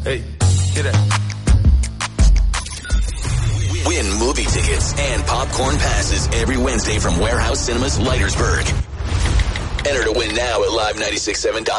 Hey, get it. Win movie tickets and popcorn passes every Wednesday from Warehouse Cinemas, Leitersburg. Enter to win now at live967.com.